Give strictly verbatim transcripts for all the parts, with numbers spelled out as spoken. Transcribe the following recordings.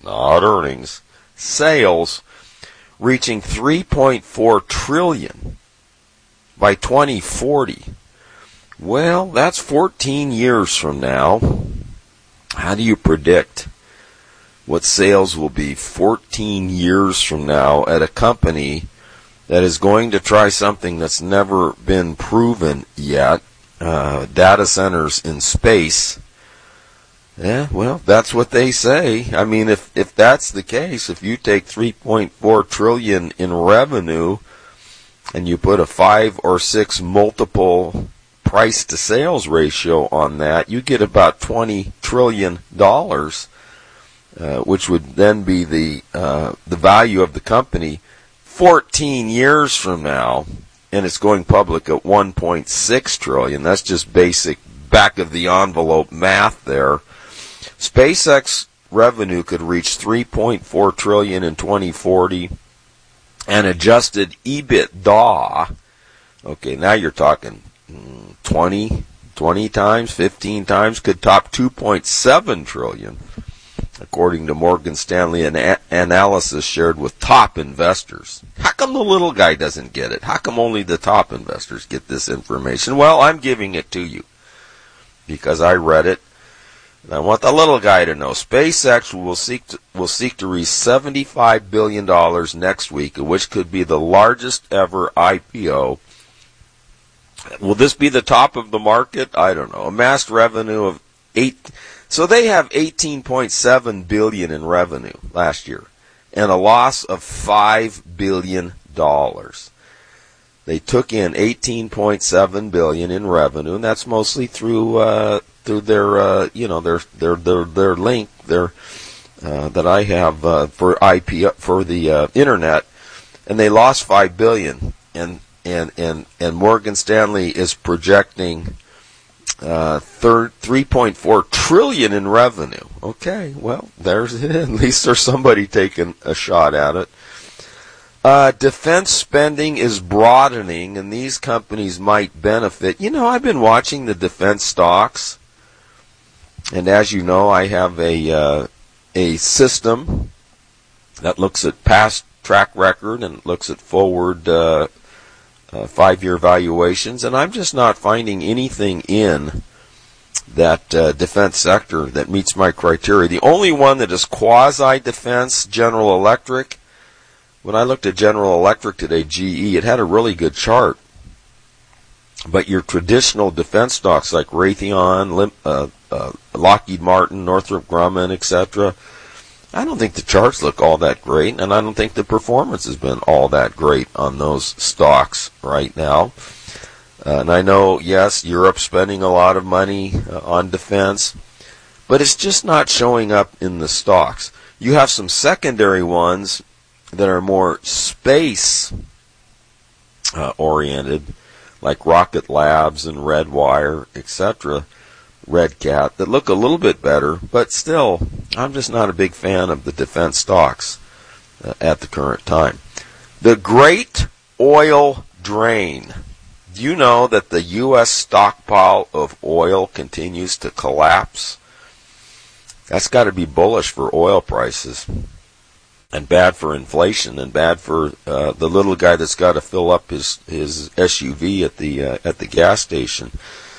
not earnings, sales reaching three point four trillion dollars by twenty forty. Well, that's fourteen years from now. How do you predict what sales will be fourteen years from now at a company that is going to try something that's never been proven yet, uh, data centers in space? Yeah, well, that's what they say. I mean, if, if that's the case, if you take three point four trillion dollars in revenue and you put a five or six multiple price to sales ratio on that, you get about twenty trillion dollars, uh, which would then be the, uh, the value of the company fourteen years from now, and it's going public at one point six trillion dollars. That's just basic back of the envelope math there. SpaceX revenue could reach three point four trillion dollars in twenty forty, and adjusted EBITDA, okay, now you're talking twenty, twenty times, fifteen times, could top two point seven trillion dollars, according to Morgan Stanley, an a- analysis shared with top investors. How come the little guy doesn't get it? How come only the top investors get this information? Well, I'm giving it to you because I read it. And I want the little guy to know. SpaceX will seek to, will seek to raise seventy-five billion dollars next week, which could be the largest ever I P O. Will this be the top of the market? I don't know. Amassed revenue of eight. So they have eighteen point seven billion dollars in revenue last year and a loss of five billion dollars. They took in eighteen point seven billion dollars in revenue, and that's mostly through uh, through their uh, you know their their their their link their uh, that I have uh, for I P for the uh, internet, and they lost five billion dollars, and and and and Morgan Stanley is projecting uh, three point four trillion dollars in revenue. Okay, well, there's it. At least there's somebody taking a shot at it. Uh, defense spending is broadening, and these companies might benefit. You know, I've been watching the defense stocks, and as you know, I have a uh, a system that looks at past track record and looks at forward uh, uh, five-year valuations, and I'm just not finding anything in that uh, defense sector that meets my criteria. The only one that is quasi-defense, General Electric. When I looked at General Electric today, G E, it had a really good chart. But your traditional defense stocks like Raytheon, uh, uh, Lockheed Martin, Northrop Grumman, et cetera, I don't think the charts look all that great, and I don't think the performance has been all that great on those stocks right now. Uh, and I know, yes, Europe's spending a lot of money uh, on defense, but it's just not showing up in the stocks. You have some secondary ones that are more space uh, oriented, like Rocket Labs and Redwire, et cetera, Red Cat, that look a little bit better, but still, I'm just not a big fan of the defense stocks uh, at the current time. The Great Oil Drain. Do you know that the U S stockpile of oil continues to collapse? That's got to be bullish for oil prices, and bad for inflation, and bad for uh, the little guy that's got to fill up his his S U V at the uh, at the gas station.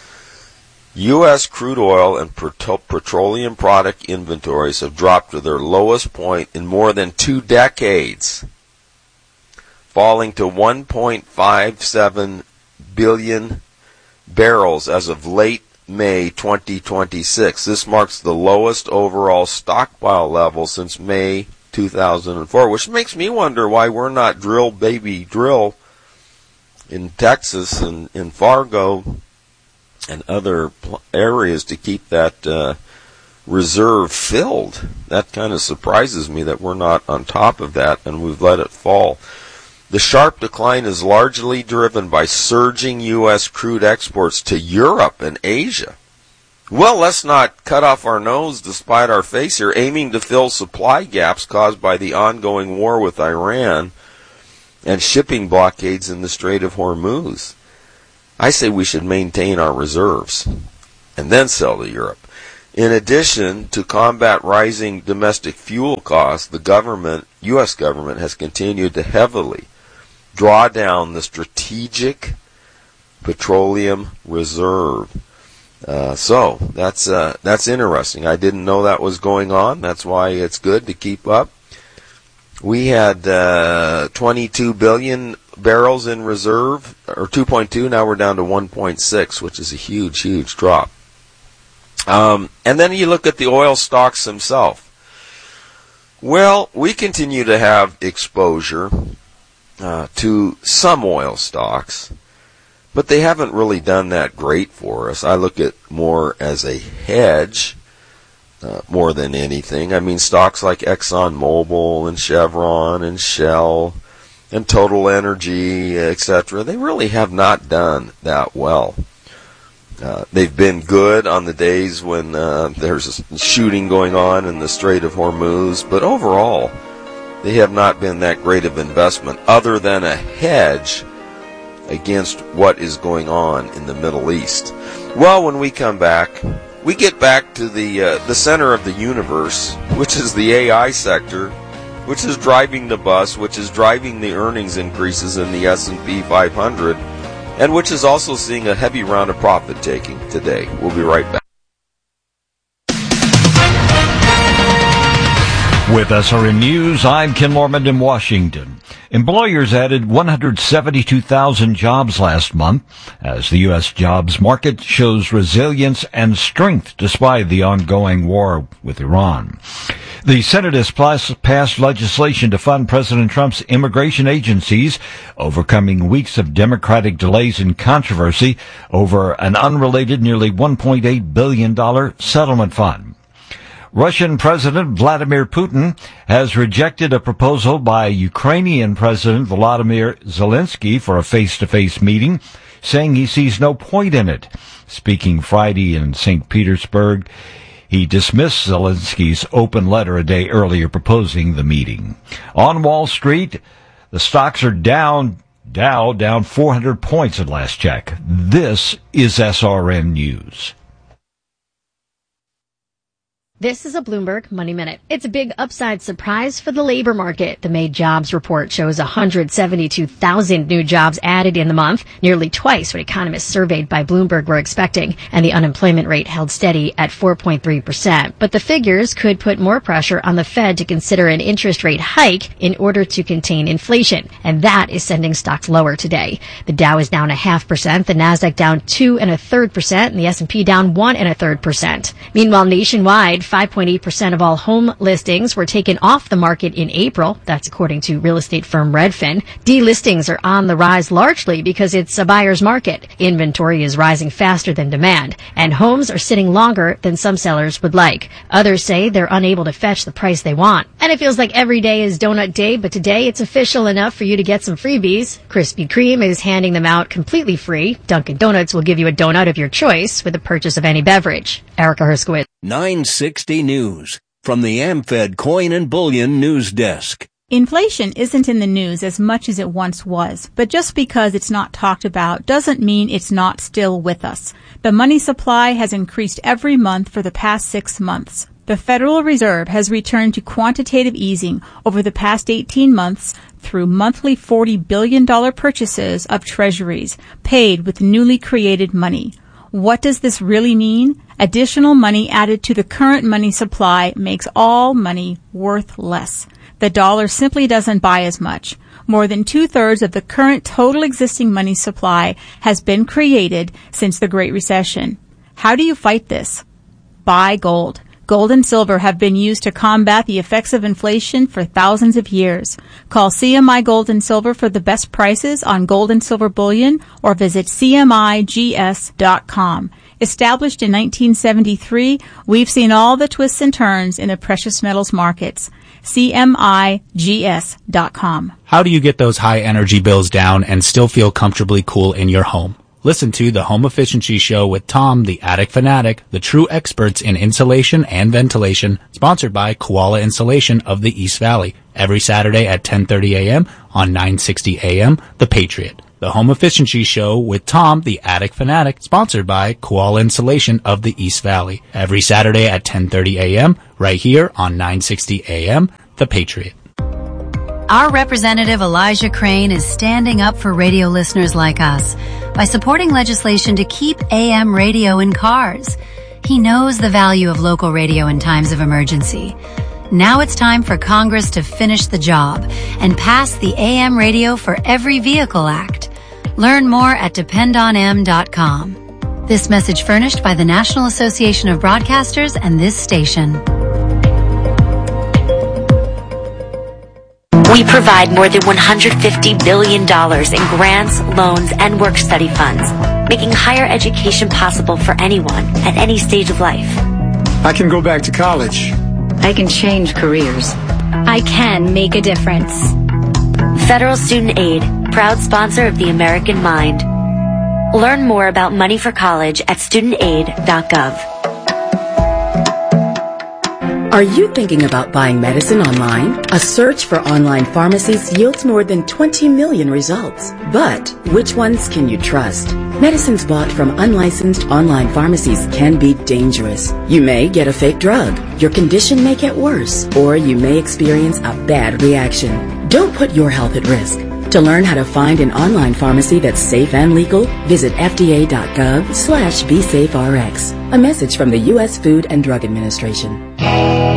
U S crude oil and petroleum product inventories have dropped to their lowest point in more than two decades, falling to one point five seven billion barrels as of late May twenty twenty-six. This marks the lowest overall stockpile level since May two thousand four, which makes me wonder why we're not drill baby drill in Texas and in Fargo and other areas to keep that uh, reserve filled. That kind of surprises me that we're not on top of that and we've let it fall. The sharp decline is largely driven by surging U S crude exports to Europe and Asia. Well, let's not cut off our nose despite our face here, aiming to fill supply gaps caused by the ongoing war with Iran and shipping blockades in the Strait of Hormuz. I say we should maintain our reserves and then sell to Europe. In addition to combat rising domestic fuel costs, the government, U S government, has continued to heavily draw down the Strategic Petroleum Reserve. Uh, so that's uh, that's interesting. I didn't know that was going on. That's why it's good to keep up. We had uh, twenty-two billion barrels in reserve, or two point two. Now we're down to one point six, which is a huge, huge drop. Um, and then you look at the oil stocks themselves. Well, we continue to have exposure uh, to some oil stocks, but they haven't really done that great for us. I look at more as a hedge uh, more than anything. I mean, stocks like ExxonMobil and Chevron and Shell and Total Energy, et cetera, they really have not done that well. Uh, they've been good on the days when uh, there's a shooting going on in the Strait of Hormuz, but overall, they have not been that great of investment other than a hedge against what is going on in the Middle East. Well, when we come back, we get back to the uh, the center of the universe, which is the A I sector, which is driving the bus, which is driving the earnings increases in the S and P five hundred, and which is also seeing a heavy round of profit taking today. We'll be right back. With S R N News, I'm Ken Lorman in Washington. Employers added one hundred seventy-two thousand jobs last month as the U S jobs market shows resilience and strength despite the ongoing war with Iran. The Senate has passed legislation to fund President Trump's immigration agencies, overcoming weeks of Democratic delays and controversy over an unrelated nearly one point eight billion dollars settlement fund. Russian President Vladimir Putin has rejected a proposal by Ukrainian President Volodymyr Zelensky for a face-to-face meeting, saying he sees no point in it. Speaking Friday in Saint Petersburg, he dismissed Zelensky's open letter a day earlier proposing the meeting. On Wall Street, the stocks are down, Dow down four hundred points at last check. This is S R N News. This is a Bloomberg Money Minute. It's a big upside surprise for the labor market. The May jobs report shows one hundred seventy-two thousand new jobs added in the month, nearly twice what economists surveyed by Bloomberg were expecting, and the unemployment rate held steady at four point three percent. But the figures could put more pressure on the Fed to consider an interest rate hike in order to contain inflation, and that is sending stocks lower today. The Dow is down a half percent, the Nasdaq down two and a third percent, and the S and P down one and a third percent. Meanwhile, nationwide, five point eight percent of all home listings were taken off the market in April. That's according to real estate firm Redfin. Delistings are on the rise largely because it's a buyer's market. Inventory is rising faster than demand, and homes are sitting longer than some sellers would like. Others say they're unable to fetch the price they want. And it feels like every day is donut day, but today it's official enough for you to get some freebies. Krispy Kreme is handing them out completely free. Dunkin' Donuts will give you a donut of your choice with the purchase of any beverage. Erica Herskowitz. nine sixty News from the AmFed Coin and Bullion News Desk. Inflation isn't in the news as much as it once was, but just because it's not talked about doesn't mean it's not still with us. The money supply has increased every month for the past six months. The Federal Reserve has returned to quantitative easing over the past eighteen months through monthly forty billion dollars purchases of treasuries paid with newly created money. What does this really mean? Additional money added to the current money supply makes all money worth less. The dollar simply doesn't buy as much. More than two-thirds of the current total existing money supply has been created since the Great Recession. How do you fight this? Buy gold. Gold and silver have been used to combat the effects of inflation for thousands of years. Call C M I Gold and Silver for the best prices on gold and silver bullion or visit C M I G S dot com. Established in nineteen seventy-three, we've seen all the twists and turns in the precious metals markets. C M I G S dot com. How do you get those high energy bills down and still feel comfortably cool in your home? Listen to the Home Efficiency Show with Tom, the Attic Fanatic, the true experts in insulation and ventilation, sponsored by Koala Insulation of the East Valley, every Saturday at ten thirty a.m. on nine sixty A M, The Patriot. The Home Efficiency Show with Tom, the Attic Fanatic, sponsored by Koala Insulation of the East Valley. Every Saturday at ten thirty a.m., right here on nine sixty A M, The Patriot. Our representative Elijah Crane is standing up for radio listeners like us by supporting legislation to keep A M radio in cars. He knows the value of local radio in times of emergency. Now it's time for Congress to finish the job and pass the A M Radio for Every Vehicle Act. Learn more at depend on m dot com. This message furnished by the National Association of Broadcasters and this station. We provide more than one hundred fifty billion dollars in grants, loans, and work-study funds, making higher education possible for anyone at any stage of life. I can go back to college. I can change careers. I can make a difference. Federal Student Aid, proud sponsor of the American Mind. Learn more about money for college at student aid dot gov. Are you thinking about buying medicine online? A search for online pharmacies yields more than twenty million results. But which ones can you trust? Medicines bought from unlicensed online pharmacies can be dangerous. You may get a fake drug, your condition may get worse, or you may experience a bad reaction. Don't put your health at risk. To learn how to find an online pharmacy that's safe and legal, visit F D A dot gov slash be safe R X. A message from the U S Food and Drug Administration.